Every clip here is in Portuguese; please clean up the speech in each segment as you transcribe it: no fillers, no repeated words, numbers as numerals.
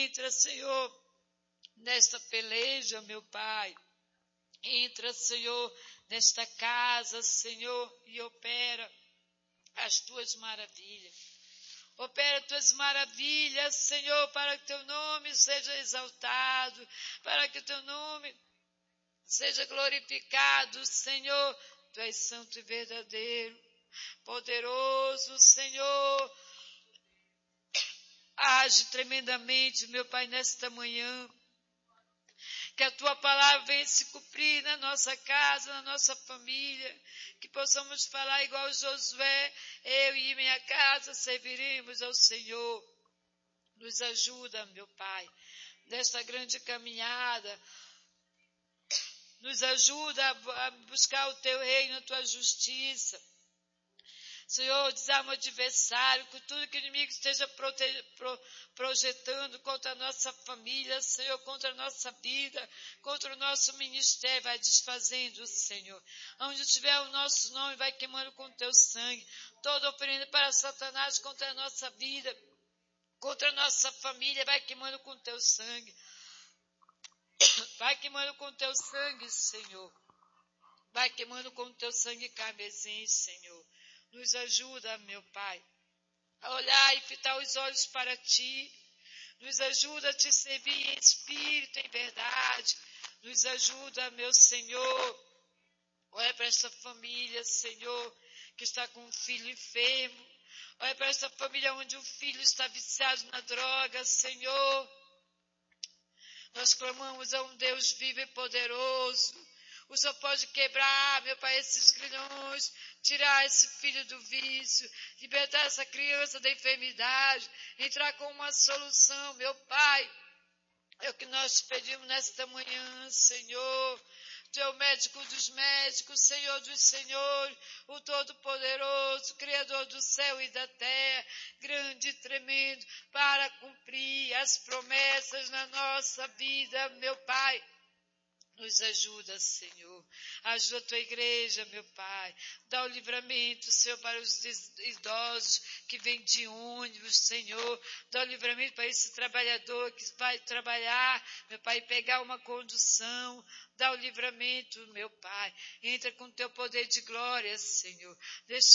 Entra, Senhor, nesta peleja, meu Pai. Entra, Senhor, nesta casa, Senhor, e opera as tuas maravilhas. Opera tuas maravilhas, Senhor, para que teu nome seja exaltado, para que teu nome seja glorificado, Senhor. Tu és santo e verdadeiro, poderoso, Senhor. Age tremendamente, meu Pai, nesta manhã. Que a tua palavra venha se cumprir na nossa casa, na nossa família. Que possamos falar igual Josué. Eu e minha casa serviremos ao Senhor. Nos ajuda, meu Pai, nesta grande caminhada. Nos ajuda a buscar o teu reino, a tua justiça. Senhor, desarma o adversário, com tudo que o inimigo esteja projetando contra a nossa família, Senhor, contra a nossa vida, contra o nosso ministério, vai desfazendo, Senhor. Onde tiver o nosso nome, vai queimando com o teu sangue. Toda oferenda para Satanás contra a nossa vida, contra a nossa família, vai queimando com o teu sangue. Vai queimando com o teu sangue, Senhor. Vai queimando com o teu sangue carmesim, Senhor. Nos ajuda, meu Pai, a olhar e fitar os olhos para Ti. Nos ajuda a Te servir em espírito, em verdade. Nos ajuda, meu Senhor. Olha para esta família, Senhor, que está com um filho enfermo. Olha para esta família onde o filho está viciado na droga, Senhor. Nós clamamos a um Deus vivo e poderoso. O Senhor pode quebrar, meu Pai, esses grilhões, tirar esse filho do vício, libertar essa criança da enfermidade, entrar com uma solução, meu Pai. É o que nós pedimos nesta manhã, Senhor. Tu é o médico dos médicos, Senhor dos senhores, o Todo-Poderoso, Criador do céu e da terra, grande e tremendo, para cumprir as promessas na nossa vida, meu Pai. Nos ajuda, Senhor. Ajuda a tua igreja, meu Pai. Dá o livramento, Senhor, para os idosos que vêm de ônibus, Senhor. Dá o livramento para esse trabalhador que vai trabalhar, meu Pai, pegar uma condução. Dá o livramento, meu Pai. Entra com o teu poder de glória, Senhor.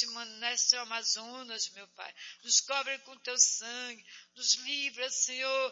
Neste Amazonas, meu Pai. Nos cobre com teu sangue. Nos livra, Senhor,